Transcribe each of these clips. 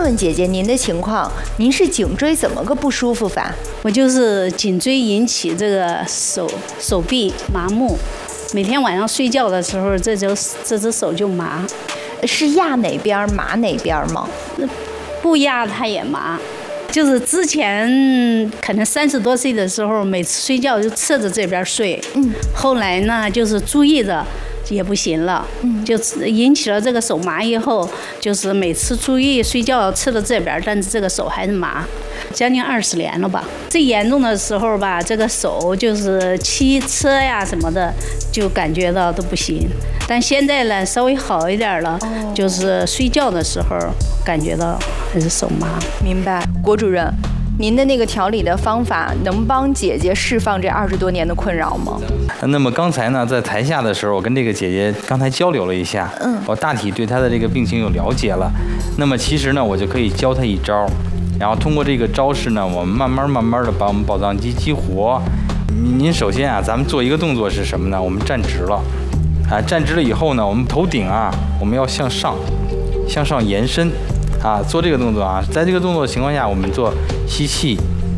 问问姐姐您的情况，您是颈椎怎么个不舒服法？ 我就是颈椎引起这个手臂麻木，每天晚上睡觉的时候，这只手就麻。 是压哪边麻哪边吗？ 不压它也麻。就是之前可能30多岁的时候，每次睡觉就侧着这边睡。后来呢，就是注意着也不行了。就引起了这个手麻以后，就是每次注意睡觉侧着这边，但是这个手还是麻，将近20年了吧。最严重的时候吧，这个手就是骑车呀什么的，就感觉到都不行。但现在呢，稍微好一点了，就是睡觉的时候感觉到还是手麻。 明白，郭主任，您的那个调理的方法能帮姐姐释放这20多年的困扰吗？ 那么刚才呢，在台下的时候，我跟这个姐姐刚才交流了一下，我大体对她的这个病情有了解了。那么其实呢，我就可以教她一招，然后通过这个招式呢，我们慢慢的把我们保脏肌激活。您首先啊，咱们做一个动作是什么呢？我们站直了。站直了以后呢，我们头顶啊，我们要向上延伸，做这个动作啊。在这个动作的情况下，我们做吸气，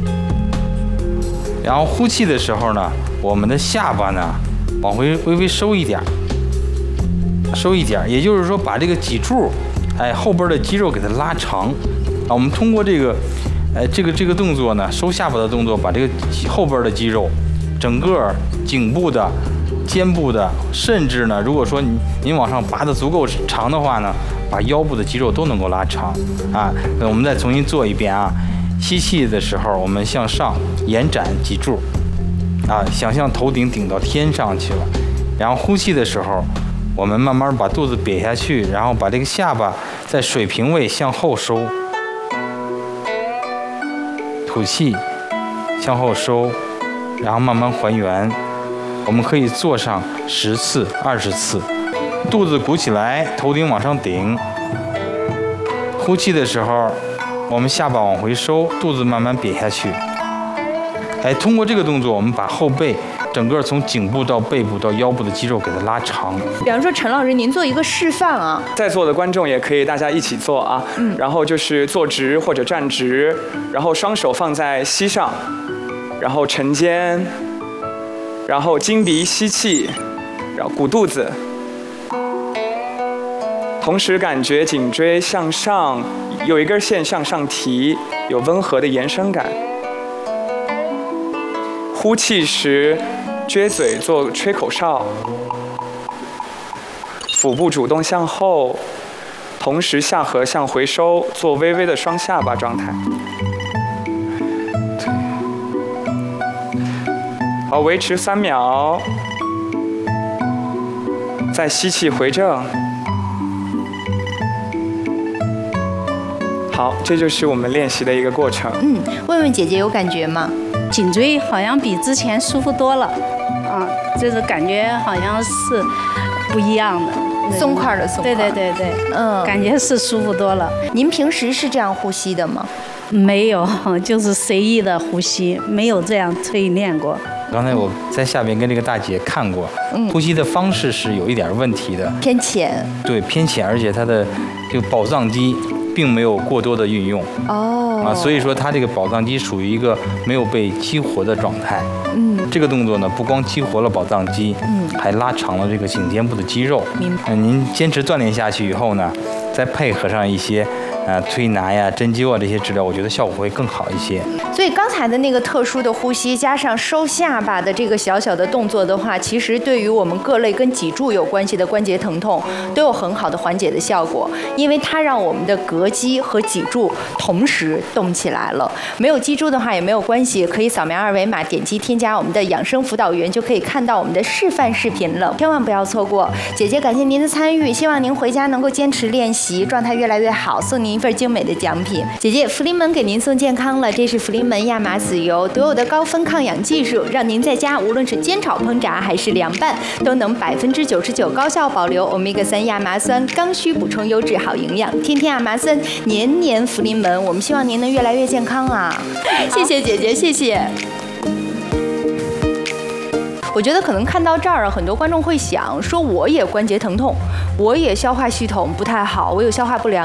然后呼气的时候呢，我们的下巴呢往回微微收一点，也就是说把这个脊柱，后边的肌肉给它拉长。我们通过这个动作呢，收下巴的动作，把这个后边的肌肉，整个颈部的。肩部的，甚至呢，如果说您往上拔得足够长的话呢，把腰部的肌肉都能够拉长我们再重新做一遍啊。吸气的时候，我们向上延展脊柱想象头顶顶到天上去了。然后呼气的时候，我们慢慢把肚子瘪下去，然后把这个下巴在水平位向后收。吐气，向后收，然后慢慢还原。我们可以做上10次、20次，肚子鼓起来，头顶往上顶。呼气的时候，我们下巴往回收，肚子慢慢瘪下去。通过这个动作，我们把后背整个从颈部到背部到腰部的肌肉给它拉长。 比方说，陈老师，您做一个示范啊。 在座的观众也可以大家一起做啊。然后就是坐直或者站直，然后双手放在膝上，然后沉肩。然后经鼻吸气，然后鼓肚子，同时感觉颈椎向上有一根线向上提，有温和的延伸感。呼气时撅嘴做吹口哨，腹部主动向后，同时下颌向回收，做微微的双下巴状态。好，维持3秒，再吸气回正。好，这就是我们练习的一个过程。 问问姐姐有感觉吗？ 颈椎好像比之前舒服多了，就是感觉好像是不一样的， 松快的松快。 对，感觉是舒服多了。 您平时是这样呼吸的吗？ 没有，就是随意的呼吸，没有这样催练过。 刚才我在下边跟这个大姐看过，呼吸的方式是有一点问题的， 偏浅。 对，偏浅，而且它的这个保脏肌并没有过多的运用。所以说它这个保脏肌属于一个没有被激活的状态。这个动作呢，不光激活了保脏肌，还拉长了这个颈肩部的肌肉。您坚持锻炼下去以后呢，再配合上一些推拿呀、针灸啊这些治疗，我觉得效果会更好一些。 所以刚才的那个特殊的呼吸，加上收下巴的这个小小的动作的话，其实对于我们各类跟脊柱有关系的关节疼痛都有很好的缓解的效果，因为它让我们的膈肌和脊柱同时动起来了。没有脊柱的话也没有关系，可以扫描2维码，点击添加我们的养生辅导员，就可以看到我们的示范视频了，千万不要错过。姐姐感谢您的参与，希望您回家能够坚持练习，状态越来越好，送您一份精美的奖品。姐姐，福临门给您送健康了，这是福临门亚麻籽油，独有的高分抗氧技术，让您在家无论是煎炒烹炸还是凉拌，都能99%高效保留欧米伽3亚麻酸，刚需补充优质好营养。天天亚麻酸，年年福临门，我们希望您能越来越健康啊！谢谢姐姐，谢谢。我觉得可能看到这儿，很多观众会想说，我也关节疼痛，我也消化系统不太好，我有消化不良。